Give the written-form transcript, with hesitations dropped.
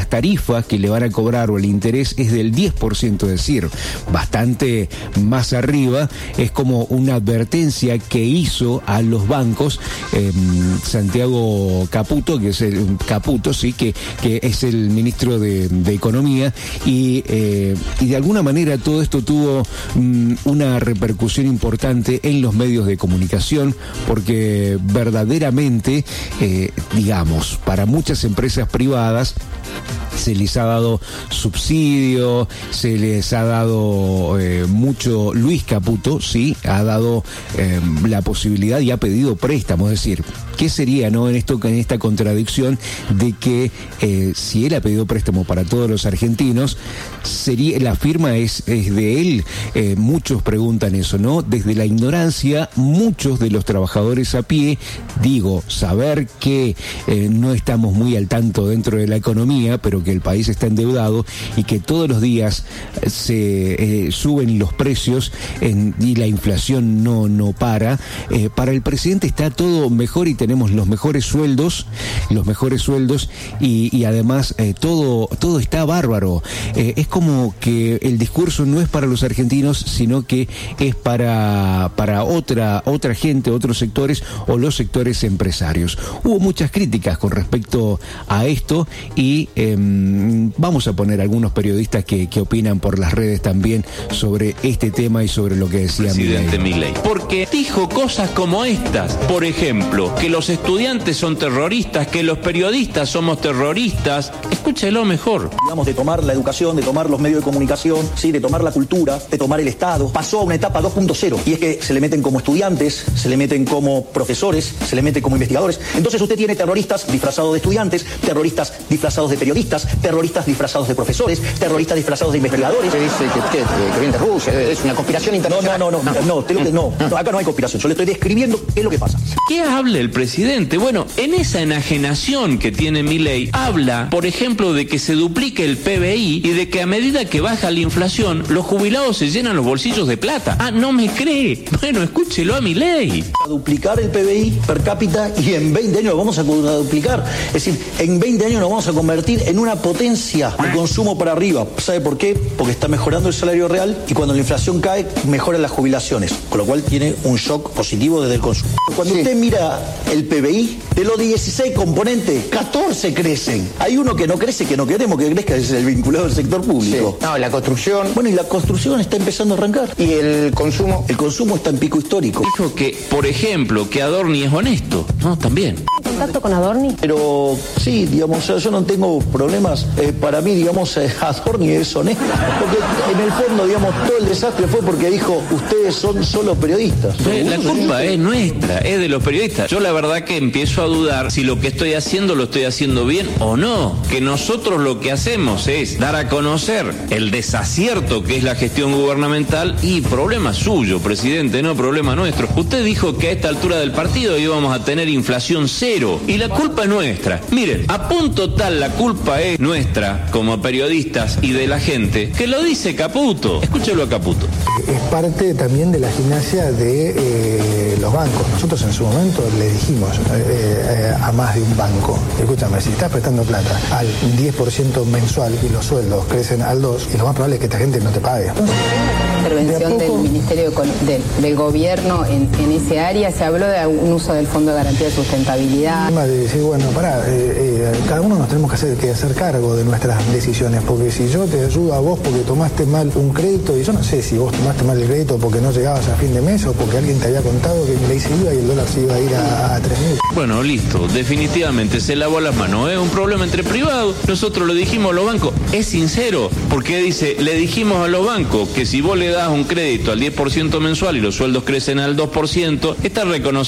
las tarifas que le van a cobrar o el interés es del 10%, es decir, bastante más arriba. Es como una advertencia que hizo a los bancos Santiago Caputo, que es el ministro de Economía, y de alguna manera todo esto tuvo una repercusión importante en los medios de comunicación, porque verdaderamente, digamos, para muchas empresas privadas se les ha dado subsidio, se les ha dado mucho. Luis Caputo, sí, ha dado la posibilidad y ha pedido préstamos. Es decir, ¿qué sería, no, en esta contradicción de que si él ha pedido préstamo para todos los argentinos, sería la firma es de él? Muchos preguntan eso, ¿no? Desde la ignorancia, muchos de los trabajadores a pie, saber que no estamos muy al tanto dentro de la economía, pero que el país está endeudado y que todos los días se suben los precios y la inflación no para. Para el presidente está todo mejor y tenemos los mejores sueldos y además todo está bárbaro. Es como que el discurso no es para los argentinos, sino que es para otra gente, otros sectores o los sectores empresarios. Hubo muchas críticas con respecto a esto y vamos a poner algunos periodistas que opinan por las redes también sobre este tema y sobre lo que decía presidente Milei. Porque dijo cosas como estas, por ejemplo, que los estudiantes son terroristas, que los periodistas somos terroristas. Escúchelo mejor. Digamos, de tomar la educación, de tomar los medios de comunicación, ¿sí? De tomar la cultura, de tomar el Estado. Pasó a una etapa 2.0 y es que se le meten como estudiantes, se le meten como profesores, se le mete como investigadores. Entonces usted tiene terroristas disfrazados de estudiantes, terroristas disfrazados de periodistas, terroristas disfrazados de profesores, terroristas disfrazados de investigadores. Se dice que viene de Rusia, es una conspiración internacional. No, acá no hay conspiración, yo le estoy describiendo qué es lo que pasa. ¿Qué habla el presidente? Bueno, en esa enajenación que tiene Milei, habla, por ejemplo, de que se duplique el PBI y de que a medida que baja la inflación, los jubilados se llenan los bolsillos de plata. Ah, ¿no me cree? Bueno, escúchelo a Milei. A duplicar el PBI per cápita y en 20 años lo vamos a duplicar. Es decir, en 20 años nos vamos a convertir en una potencia de consumo para arriba. ¿Sabe por qué? Porque está mejorando el salario real y cuando la inflación cae, mejoran las jubilaciones, con lo cual tiene un shock positivo desde el consumo. Cuando usted mira el PBI, de los 16 componentes, 14 crecen. Hay uno que no crece, que no queremos que crezca, es el vinculado al sector público. Sí. No, la construcción. Bueno, y la construcción está empezando a arrancar. ¿Y el consumo? El consumo está en pico histórico. Dijo que, por ejemplo, que Adorni es honesto. No, también. ¿Contacto con Adorni? Pero sí, digamos, yo no tengo problemas. Para mí, digamos, Adorni es honesto. Porque en el fondo, digamos, todo el desastre fue porque dijo, ustedes son solo periodistas. La culpa es nuestra, es de los periodistas. Yo la verdad que empiezo a dudar si lo que estoy haciendo lo estoy haciendo bien o no. Que nosotros lo que hacemos es dar a conocer el desacierto que es la gestión gubernamental y problema suyo, presidente, no problema nuestro. Usted dijo que a esta altura del partido íbamos a tener inflación cero y la culpa es nuestra. Miren, a punto tal la culpa es nuestra como periodistas y de la gente que lo dice Caputo. Escúchelo a Caputo. Es parte también de la gimnasia de los bancos. Nosotros en su momento le dijimos a más de un banco, escúchame, si estás prestando plata al 10% mensual y los sueldos crecen al 2%, y lo más probable es que esta gente no te pague. Intervención del Ministerio del Gobierno en ese área, se habló de un uso del Fondo de Garantía de Sustentabilidad. El tema de decir, bueno, cada uno nos tenemos que hacer cargo de nuestras decisiones, porque si yo te ayudo a vos porque tomaste mal un crédito, y yo no sé si vos tomaste mal el crédito porque no llegabas a fin de mes o porque alguien te había contado que Milei se iba y el dólar se iba a ir a 3.000. Bueno, listo, definitivamente se lavó las manos, es un problema entre privados. Nosotros lo dijimos a los bancos, es sincero, porque dice, le dijimos a los bancos que si vos le das un crédito al 10% mensual y los sueldos crecen al 2%, está reconocido